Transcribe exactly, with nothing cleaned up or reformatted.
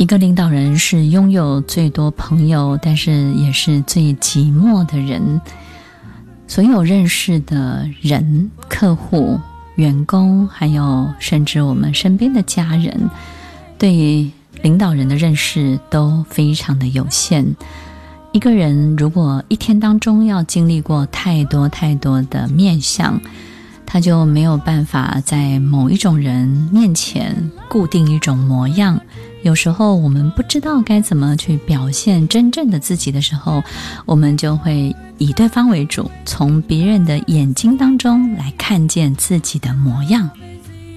一个领导人是拥有最多朋友，但是也是最寂寞的人。所有认识的人、客户、员工，还有甚至我们身边的家人，对领导人的认识都非常的有限。一个人如果一天当中要经历过太多太多的面向，他就没有办法在某一种人面前固定一种模样。有时候我们不知道该怎么去表现真正的自己的时候，我们就会以对方为主，从别人的眼睛当中来看见自己的模样。